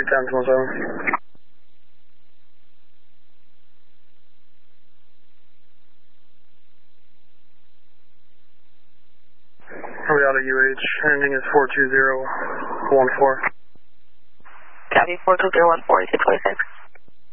10-17. Reality UH, ending is 42014. Copy 42014, 226.